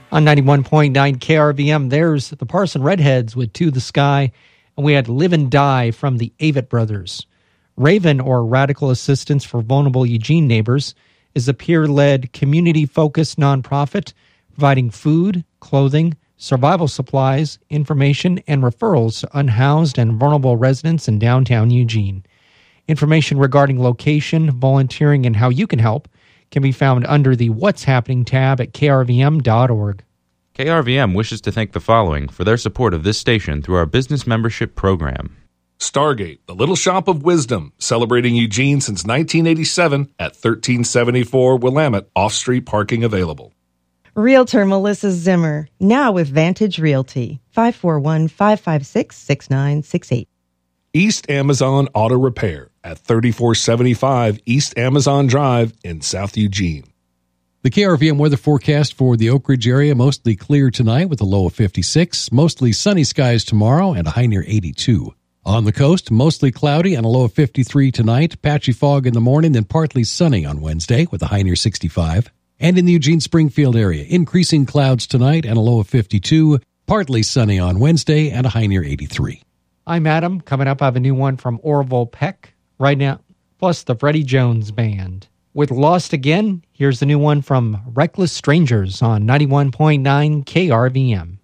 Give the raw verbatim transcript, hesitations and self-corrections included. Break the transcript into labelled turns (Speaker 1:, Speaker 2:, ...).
Speaker 1: On ninety-one point nine K R V M, there's the Parson Redheads with To the Sky, and we had Live and Die from the Avett Brothers. Raven, or Radical Assistance for Vulnerable Eugene Neighbors, is a peer-led, community-focused nonprofit providing food, clothing, survival supplies, information, and referrals to unhoused and vulnerable residents in downtown Eugene. Information regarding location, volunteering, and how you can help can be found under the What's Happening tab at k r v m dot org.
Speaker 2: K R V M wishes to thank the following for their support of this station through our business membership program.
Speaker 3: Stargate, the Little Shop of Wisdom, celebrating Eugene since nineteen eighty-seven at thirteen seventy-four Willamette, off-street parking available.
Speaker 4: Realtor Melissa Zimmer, now with Vantage Realty, five four one, five five six, six nine six eight.
Speaker 3: East Amazon Auto Repair at thirty-four seventy-five East Amazon Drive in South Eugene.
Speaker 5: The K R V M weather forecast for the Oak Ridge area, mostly clear tonight with a low of fifty-six, mostly sunny skies tomorrow and a high near eighty-two. On the coast, mostly cloudy and a low of fifty-three tonight, patchy fog in the morning, then partly sunny on Wednesday with a high near sixty-five. And in the Eugene-Springfield area, increasing clouds tonight and a low of fifty-two, partly sunny on Wednesday and a high near eighty-three.
Speaker 1: I'm Adam. Coming up, I have a new one from Orville Peck right now, plus the Freddie Jones Band. With Lost Again, here's the new one from Reckless Strangers on ninety-one point nine K R V M.